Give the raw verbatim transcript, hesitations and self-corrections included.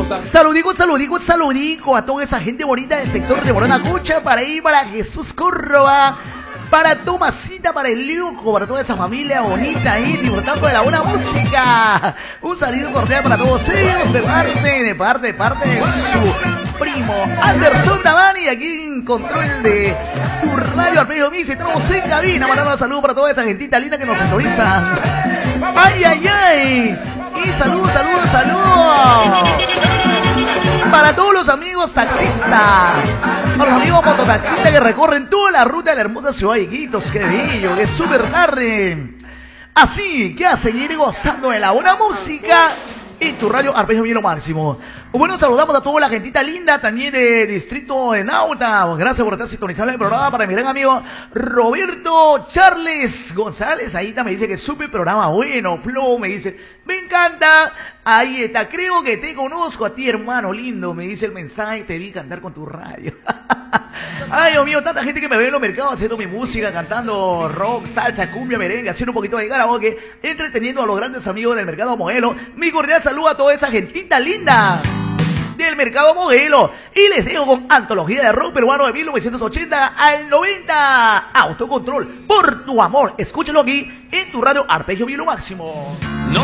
cosas. Saludico, saludico, saludico a toda esa gente bonita del sector de Morona Cucha, para ir para Jesús Córdoba, para Tomasita, para el Luco, para toda esa familia bonita ahí, disfrutando de la buena música. Un saludo cordial para todos ellos, de parte, de parte, de parte de su primo Anderson Davani, aquí en control de tu radio Arpejo Mix. Estamos en cabina, mandando un saludo para toda esa gentita linda que nos sintoniza. ¡Ay, ay, ay! Y saludos, saludos, saludos para todos los amigos taxistas, para los amigos mototaxistas que recorren toda la ruta de la hermosa ciudad de Iquitos. ¡Qué bello! ¡Qué súper tarde! Así que a seguir gozando de la buena música en tu radio Arpejo Mix lo máximo. Bueno, saludamos a toda la gentita linda también de Distrito de Nauta. Gracias por estar sintonizando el programa. Para mi gran amigo Roberto Charles González, ahí también me dice que supe programa bueno. Flo me dice, me encanta. Ahí está, creo que te conozco a ti, hermano lindo. Me dice el mensaje, te vi cantar con tu radio. Ay, Dios mío, tanta gente que me ve en los mercados haciendo mi música, cantando rock, salsa, cumbia, merengue, haciendo un poquito de karaoke, entreteniendo a los grandes amigos del mercado Modelo. Mi cordial saludo a toda esa gentita linda del mercado Modelo. Y les dejo con antología de rock peruano de mil novecientos ochenta al noventa. Autocontrol por tu amor. Escúchalo aquí en tu radio Arpejo Mix lo máximo. No